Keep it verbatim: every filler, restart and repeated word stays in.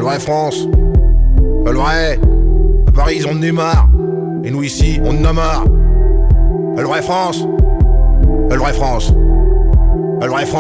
vrai France. Le vrai. À Paris ils en ont marre. Et nous ici on en a marre. Le vrai France. Le vrai France. Le vrai France.